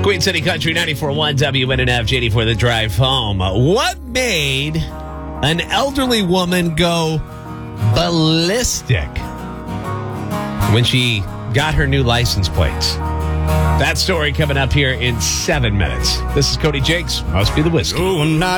Queen City Country 94.1 WNNF, JD for the drive home. What made an elderly woman go ballistic when she got her new license plates? That story coming up here in 7 minutes. This is Cody Jakes. Must be the whiskey. Oh, not